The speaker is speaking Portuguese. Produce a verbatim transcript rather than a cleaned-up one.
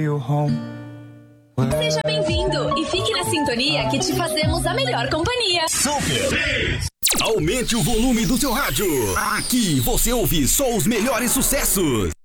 Seja bem-vindo e fique na sintonia que te fazemos a melhor companhia. Super! Aumente o volume do seu rádio. Aqui você ouve só os melhores sucessos.